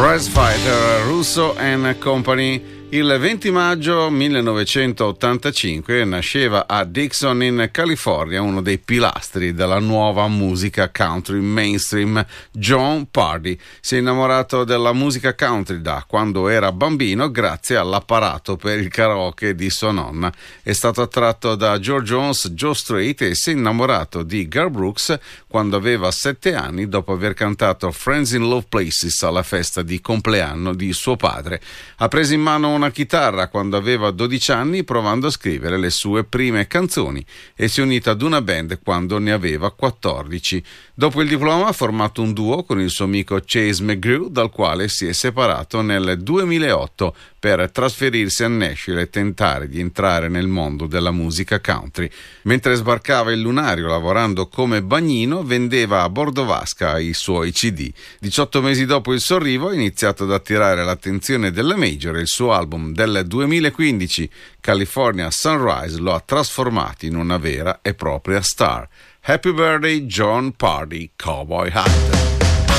Prizefighter, Russo and Company. Il 20 maggio 1985 nasceva a Dixon in California uno dei pilastri della nuova musica country mainstream, Jon Pardi. Si è innamorato della musica country da quando era bambino grazie all'apparato per il karaoke di sua nonna. È stato attratto da George Jones, Joe Strait e si è innamorato di Garth Brooks quando aveva 7 anni dopo aver cantato Friends in Low Places alla festa di compleanno di suo padre. Ha preso in mano una chitarra quando aveva 12 anni provando a scrivere le sue prime canzoni e si è unito ad una band quando ne aveva 14. Dopo il diploma ha formato un duo con il suo amico Chase McGrew, dal quale si è separato nel 2008 per trasferirsi a Nashville e tentare di entrare nel mondo della musica country. Mentre sbarcava il lunario lavorando come bagnino, vendeva a bordo vasca i suoi CD. 18 mesi dopo il suo arrivo ha iniziato ad attirare l'attenzione della major e il suo album del 2015, California Sunrise, lo ha trasformato in una vera e propria star. Happy birthday Jon Pardi, Cowboy Hat.